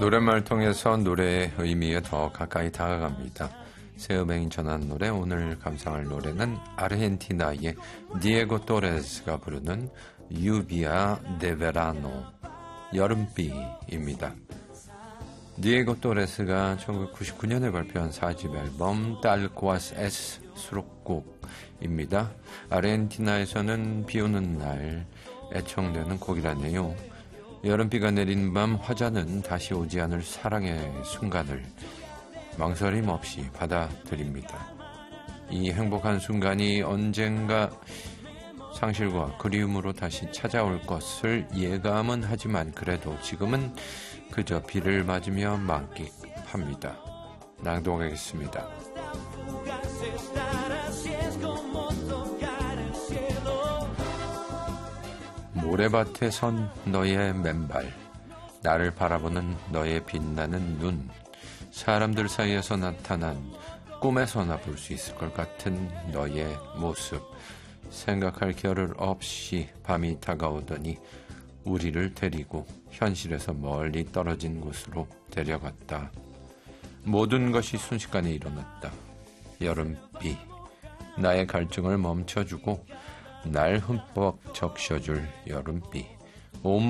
노랫말을 통해서 노래의 의미에 더 가까이 다가갑니다. 새음행이 전한 노래, 오늘 감상할 노래는 아르헨티나의 디에고 토레스가 부르는 유비아 데 베라노, 여름비입니다. 디에고 토레스가 1999년에 발표한 4집 앨범 딸코아스 에스 수록곡입니다. 아르헨티나에서는 비오는 날 애청되는 곡이라네요. 여름비가 내린 밤 화자는 다시 오지 않을 사랑의 순간을 망설임 없이 받아들입니다. 이 행복한 순간이 언젠가 상실과 그리움으로 다시 찾아올 것을 예감은 하지만 그래도 지금은 그저 비를 맞으며 만끽합니다. 낭독하겠습니다. 모래밭에 선 너의 맨발, 나를 바라보는 너의 빛나는 눈, 사람들 사이에서 나타난 꿈에서나 볼 수 있을 것 같은 너의 모습, 생각할 겨를 없이 밤이 다가오더니 우리를 데리고 현실에서 멀리 떨어진 곳으로 데려갔다. 모든 것이 순식간에 일어났다. 여름비, 나의 갈증을 멈춰주고 날 흠뻑 적셔줄 여름비,